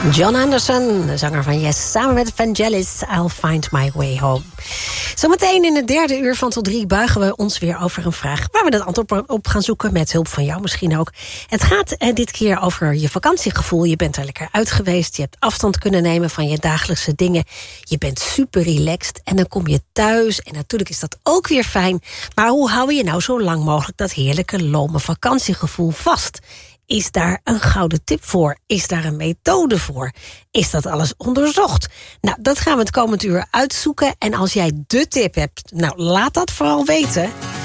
John Anderson, de zanger van Yes, samen met Vangelis, I'll Find My Way Home. Zometeen in het derde uur van tot 3 buigen we ons weer over een vraag waar we het antwoord op gaan zoeken, met hulp van jou misschien ook. Het gaat dit keer over je vakantiegevoel. Je bent er lekker uit geweest, je hebt afstand kunnen nemen van je dagelijkse dingen. Je bent super relaxed en dan kom je thuis en natuurlijk is dat ook weer fijn. Maar hoe hou je nou zo lang mogelijk dat heerlijke, lome vakantiegevoel vast? Is daar een gouden tip voor? Is daar een methode voor? Is dat alles onderzocht? Nou, dat gaan we het komend uur uitzoeken. En als jij de tip hebt, nou, laat dat vooral weten.